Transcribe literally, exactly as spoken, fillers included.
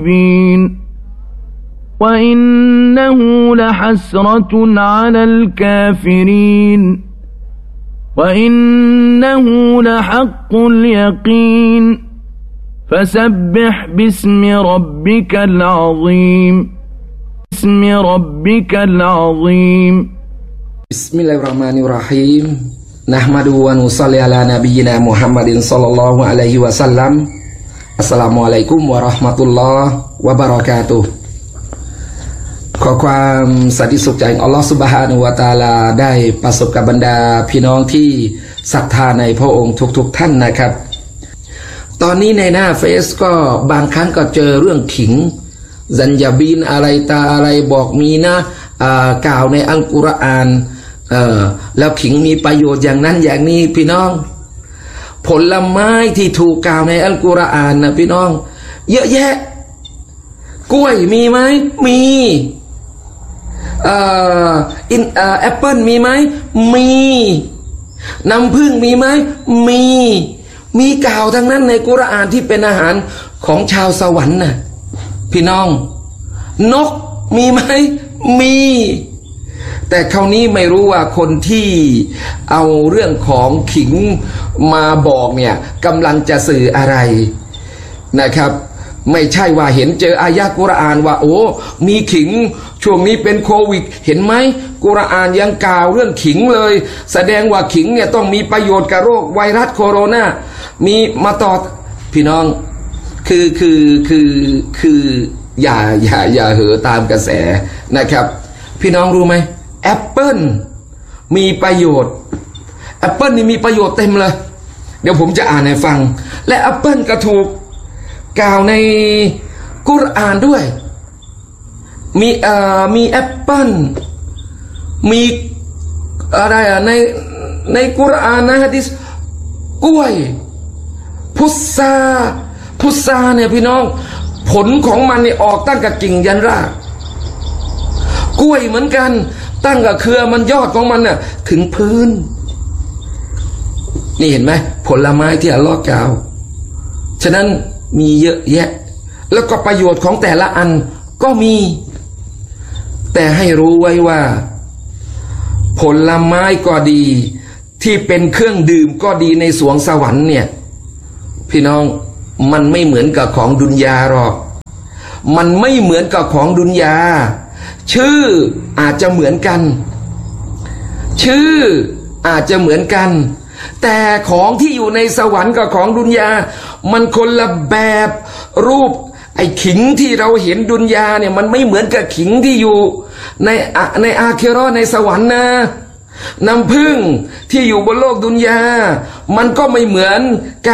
وإنه لحسرة على الكافرين وإنه لحق اليقين فسبح باسم ربك العظيم باسم ربك العظيم بسم الله الرحمن الرحيم نحمده ونصلي على نبينا محمد صلى الله عليه وسلم السلام عليكم ورحمة الله وبركاتهขอความสันติสุขจากอัลลอฮฺซุบฮานะฮูวะตะอาลาได้ประสบกับบรรดาพี่น้องที่ศรัทธาในพระองค์ทุกๆท่านนะครับตอนนี้ในหน้าเฟซก็บางครั้งก็เจอเรื่องขิงซันยาบีนอะไรตาอะไรบอกมีนะกล่าวในอัลกุรอานแล้วขิงมีประโยชน์อย่างนั้นอย่างนี้พี่น้องผลไม้ที่ถูกกล่าวในอัลกุรอานนะพี่น้องเยอะแยะกล้วยมีไหมมีอินแอปเปิลมีไหมมีน้ำผึ้งมีไหมมีมีกล่าวทั้งนั้นในกุรอานที่เป็นอาหารของชาวสวรรค์น่ะพี่น้องนกมีไหมมีแต่คราวนี้ไม่รู้ว่าคนที่เอาเรื่องของขิงมาบอกเนี่ยกำลังจะสื่ออะไรนะครับไม่ใช่ว่าเห็นเจออายะกุรอานว่าโอ้มีขิงช่วงนี้เป็นโควิดเห็นไหมกุรอานยังกล่าวเรื่องขิงเลยแสดงว่าขิงเนี่ยต้องมีประโยชน์กับโรคไวรัสโคโรนามีมาต่อพี่น้องคือคือคือคืออย่าอย่าอย่าเหอตามกระแสนะครับพี่น้องรู้ไหมแอปเปิ้ลมีประโยชน์แอปเปิ้ลนี่มีประโยชน์เต็มเลยเดี๋ยวผมจะอ่านให้ฟังและแอปเปิ้ลก็ถูกกล่าวในกุรอานด้วยมีเอ่อมีแอปเปิ้ลมีอะไรอ่ะในในกุรอานนะฮะดิษกล้วยพุทราพุทราเนี่ยพี่น้องผลของมันเนี่ยออกตั้งกับกิ่งยันรากกล้วยเหมือนกันตั้งกับเครือมันยอดของมันน่ะถึงพื้นนี่เห็นไหมผลไม้ที่อัลเลาะห์กล่าวฉะนั้นมีเยอะแยะแล้วก็ประโยชน์ของแต่ละอันก็มีแต่ให้รู้ไว้ว่าผลไม้ก็ดีที่เป็นเครื่องดื่มก็ดีในสวงสวรรค์เนี่ยพี่น้องมันไม่เหมือนกับของดุนยาหรอกมันไม่เหมือนกับของดุนยาชื่ออาจจะเหมือนกันชื่ออาจจะเหมือนกันแต่ของที่อยู่ในสวรรค์กับของดุนยามันคนละแบบรูปไอ้ขิงที่เราเห็นดุนยาเนี่ยมันไม่เหมือนกับขิงที่อยู่ในในอาคิเราะห์ในสวรรค์นะน้ำผึ้งที่อยู่บนโลกดุนยามันก็ไม่เหมือน